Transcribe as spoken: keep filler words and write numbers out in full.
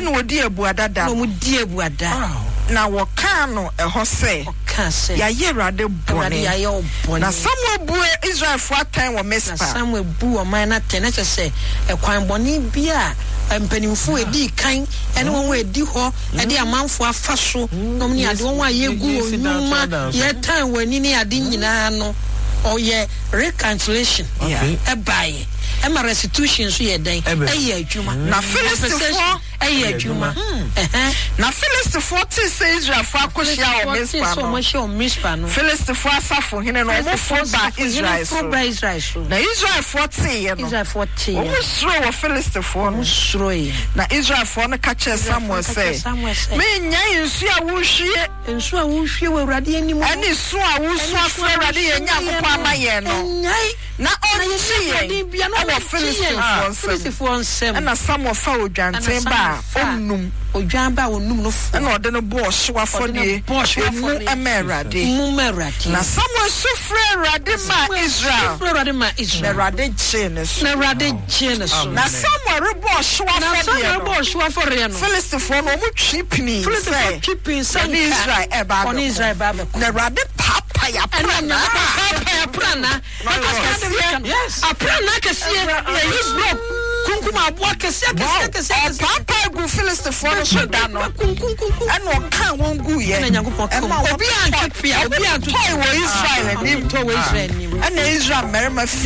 ɛna wodi ebuadada no mudi ebuada na wɔka no ɛhɔ sɛ ka sɛ ya ye Awurade bɔne ya ye obɔne na Samuel bu Israel fo atan wɔ Mispa na Samuel bu o man na tene sɛ ɛkwan bɔne bia mpanimfo edi kan ɛne wɔn edi hɔ ɛde amanfo afa so nom ne ade wɔn ayegu onuma yɛ tan wani ne ade nyinaa no ɔyɛ reconciliation ɛbae ɛma restitution so yɛ den ɛyɛ adwuma na Philistine ɛyɛ adwuma ɛhɛ na Philistine te sɛ Israel fo akohyia wɔ Mispa so mo hyɛ o Mispa no Philistine asafo hene no mo fo ba Israel so ba Israel so na Israel fo te no Israel fo te mo suro wɔ Philistine fo no suro na Israel fo no ka kyerɛ Samuel sɛ me nya nsu a wo hwie nsu a wo hwie wɔ Awurade anim ɛne su a wo su afra Awurade yɛ nya akopɔ ama yɛ no na ɔnsi yɛ ɛwɔ Philistine fo nsɛm ɛna Samuel fa odwanten ba onum odwan ba onum no fo ɛna ɔde no bo ɔhyew afɔde emu ɛma Awurade mu ma Awurade na Samuel sufre Awurade ma Israel sufre Awurade ma Israel na Awurade gye ne so na Awurade gye ne so na Samuel rebo ɔhyew afɔde na Samuel rebo ɔhyew afɔde no Philistine fo no ɔmo twi pini sɛ twi pin sɛ Israel ɛba ɔne Israel ba bɛ na Awurade papa ya prana papa ya prana yes aprana kɛseɛ yɛ Hebrew kunkum aboa kɛseɛ kɛseɛ kɛseɛ papa gu Philistine fo no so da no ɛna ɔka wɔn gu yɛ ɛma obi antwe pia obi antwe wɔ Israel anim to wɔ Israel anim ɛna Israel mmarima